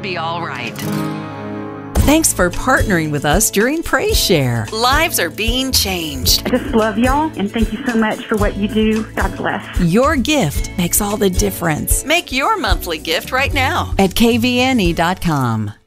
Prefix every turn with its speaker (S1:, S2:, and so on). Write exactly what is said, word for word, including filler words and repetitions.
S1: be all right.
S2: Thanks for partnering with us during Praise Share.
S1: Lives are being changed.
S3: I just love y'all, and thank you so much for what you do. God bless.
S2: Your gift makes all the difference.
S1: Make your monthly gift right now
S2: at K V N E dot com.